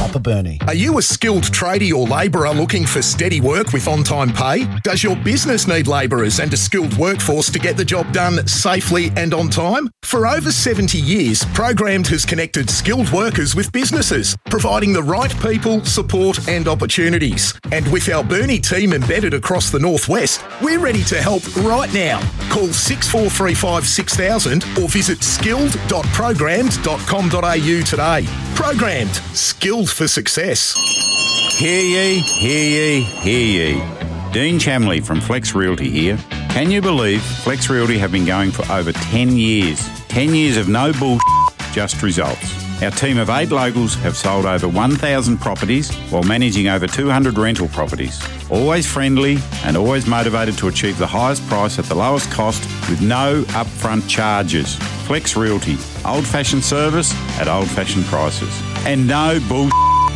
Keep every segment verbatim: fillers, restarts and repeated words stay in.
Upper Burnie. Are you a skilled tradie or labourer looking for steady work with on-time pay? Does your business need labourers and a skilled workforce to get the job done safely and on time? For over seventy years, Programmed has connected skilled workers with businesses, providing the right people, support and opportunities. And with our Burnie team embedded across the Northwest, we're ready to help right now. Call six four three five six thousand or visit skilled dot programmed dot com dot a u today. Programmed. Skilled for success. Hear ye, hear ye, hear ye. Dean Chamley from Flex Realty here. Can you believe Flex Realty have been going for over ten years? ten years of no bullshit, just results. Our team of eight locals have sold over one thousand properties while managing over two hundred rental properties. Always friendly and always motivated to achieve the highest price at the lowest cost with no upfront charges. Flex Realty. Old-fashioned service at old-fashioned prices. And no bullshit.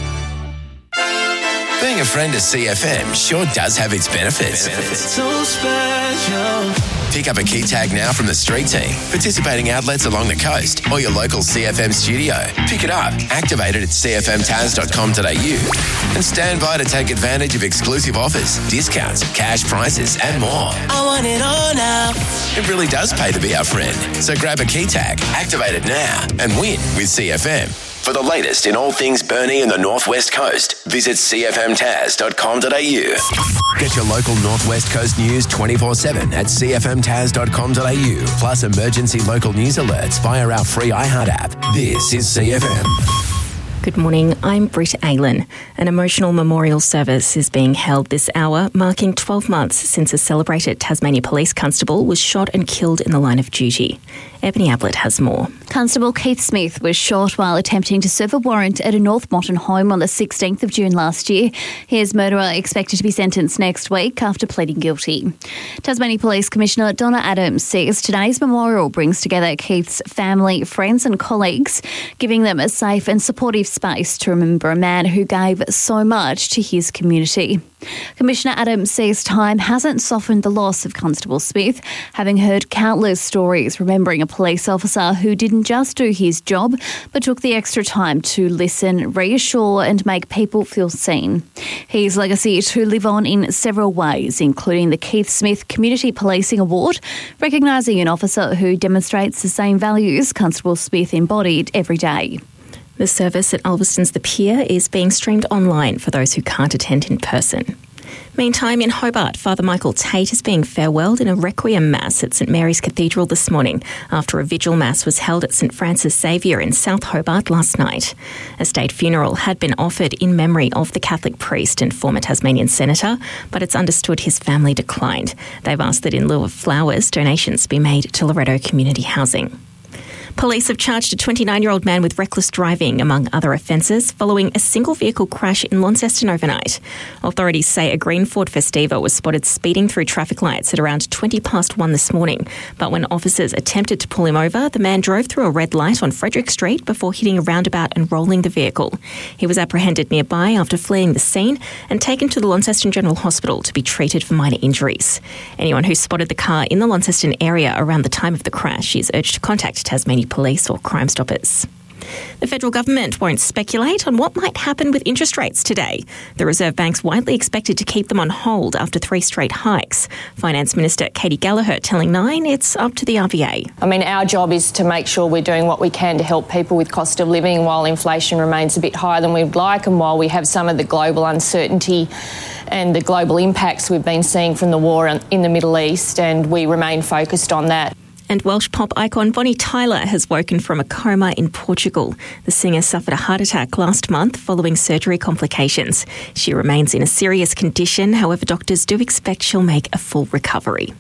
Being a friend of C F M sure does have its benefits. benefits. So special. Pick up a key tag now from the street team, participating outlets along the coast, or your local C F M studio. Pick it up, activate it at c f m taz dot com dot a u, and stand by to take advantage of exclusive offers, discounts, cash prices, and more. I want it all now. It really does pay to be our friend. So grab a key tag, activate it now, and win with C F M. For the latest in all things Burnie and the Northwest Coast, visit c f m taz dot com dot a u. Get your local Northwest Coast news twenty-four seven at c f m taz dot com dot a u, plus emergency local news alerts via our free iHeart app. This is C F M. Good morning, I'm Britt Aylan. An emotional memorial service is being held this hour, marking twelve months since a celebrated Tasmania Police constable was shot and killed in the line of duty. Ebony Ablett has more. Constable Keith Smith was shot while attempting to serve a warrant at a North Motton home on the sixteenth of June last year. His murderer expected to be sentenced next week after pleading guilty. Tasmania Police Commissioner Donna Adams says today's memorial brings together Keith's family, friends and colleagues, giving them a safe and supportive space to remember a man who gave so much to his community. Commissioner Adams says time hasn't softened the loss of Constable Smith, having heard countless stories remembering a police officer who didn't just do his job, but took the extra time to listen, reassure and make people feel seen. His legacy is to live on in several ways, including the Keith Smith Community Policing Award, recognising an officer who demonstrates the same values Constable Smith embodied every day. The service at Ulverston's The Pier is being streamed online for those who can't attend in person. Meantime, in Hobart, Father Michael Tate is being farewelled in a requiem mass at St Mary's Cathedral this morning after a vigil mass was held at St Francis Xavier in South Hobart last night. A state funeral had been offered in memory of the Catholic priest and former Tasmanian senator, but it's understood his family declined. They've asked that in lieu of flowers, donations be made to Loretto Community Housing. Police have charged a twenty-nine-year-old man with reckless driving, among other offences, following a single-vehicle crash in Launceston overnight. Authorities say a green Ford Festiva was spotted speeding through traffic lights at around twenty past one this morning. But when officers attempted to pull him over, the man drove through a red light on Frederick Street before hitting a roundabout and rolling the vehicle. He was apprehended nearby after fleeing the scene and taken to the Launceston General Hospital to be treated for minor injuries. Anyone who spotted the car in the Launceston area around the time of the crash is urged to contact Tasmania Police or Crime Stoppers. The federal government won't speculate on what might happen with interest rates today. The Reserve Bank's widely expected to keep them on hold after three straight hikes. Finance Minister Katie Gallagher telling Nine it's up to the R B A. I mean, our job is to make sure we're doing what we can to help people with cost of living while inflation remains a bit higher than we'd like and while we have some of the global uncertainty and the global impacts we've been seeing from the war in the Middle East, and we remain focused on that. And Welsh pop icon Bonnie Tyler has woken from a coma in Portugal. The singer suffered a heart attack last month following surgery complications. She remains in a serious condition. However, doctors do expect she'll make a full recovery.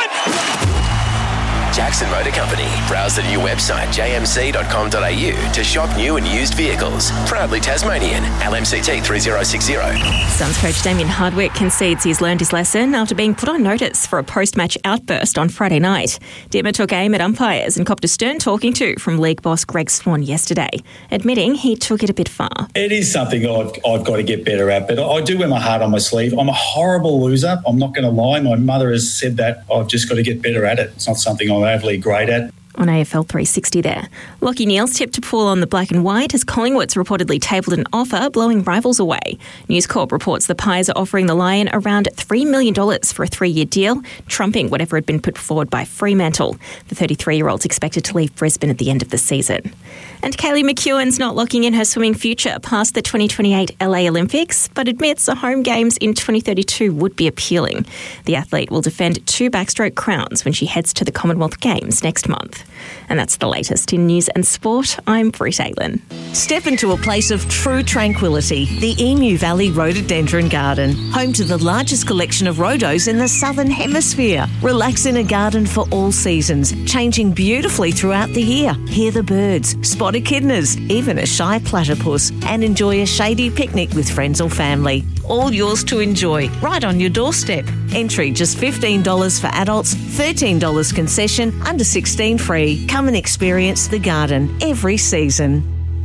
Jackson Motor Company. Browse the new website j m c dot com dot a u to shop new and used vehicles. Proudly Tasmanian. L M C T three zero six zero. Suns coach Damien Hardwick concedes he's learned his lesson after being put on notice for a post-match outburst on Friday night. Dimmer took aim at umpires and copped a stern talking to from league boss Greg Swan yesterday, admitting he took it a bit far. It is something I've, I've got to get better at, but I do wear my heart on my sleeve. I'm a horrible loser. I'm not going to lie. My mother has said that. I've just got to get better at it. It's not something I'm overly great at. On A F L three sixty there. Lachie Neale's tipped to pull on the black and white as Collingwood's reportedly tabled an offer, blowing rivals away. News Corp reports the Pies are offering the Lion around three million dollars for a three-year deal, trumping whatever had been put forward by Fremantle. The thirty-three-year-old's expected to leave Brisbane at the end of the season. And Kaylee McEwen's not locking in her swimming future past the twenty twenty-eight L A Olympics, but admits the home games in twenty thirty-two would be appealing. The athlete will defend two backstroke crowns when she heads to the Commonwealth Games next month. And that's the latest in news and sport. I'm Britt Aylin. Step into a place of true tranquility, the Emu Valley Rhododendron Garden, home to the largest collection of rhodos in the Southern Hemisphere. Relax in a garden for all seasons, changing beautifully throughout the year. Hear the birds, spot echidnas, even a shy platypus, and enjoy a shady picnic with friends or family. All yours to enjoy, right on your doorstep. Entry just fifteen dollars for adults, thirteen dollars concession, under sixteen free. Come and experience the garden every season.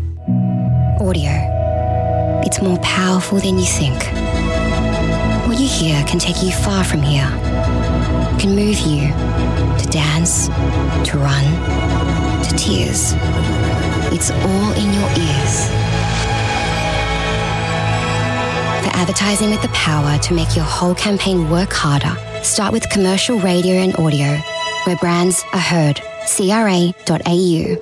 Audio. It's more powerful than you think. What you hear can take you far from here. It can move you to dance, to run, to tears. It's all in your ears. For advertising with the power to make your whole campaign work harder, start with commercial radio and audio, where brands are heard. C R A dot A U.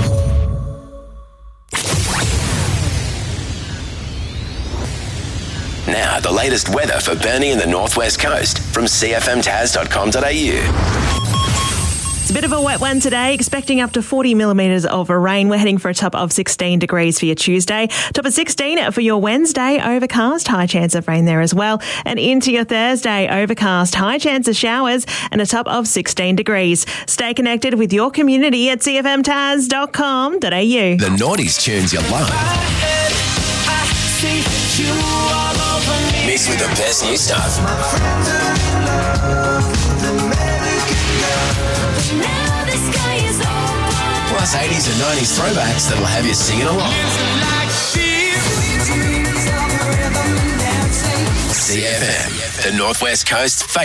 Now, the latest weather for Burnie and the Northwest Coast from c f m taz dot com dot a u. It's a bit of a wet one today, expecting up to forty millimetres of rain. We're heading for a top of sixteen degrees for your Tuesday. Top of sixteen for your Wednesday, overcast, high chance of rain there as well. And into your Thursday, overcast, high chance of showers and a top of sixteen degrees. Stay connected with your community at c f m taz dot com dot a u. The noughties tunes you love. Mixed with the best new stuff. Plus eighties and nineties throwbacks that'll have you singing along. C F M, the Northwest Coast.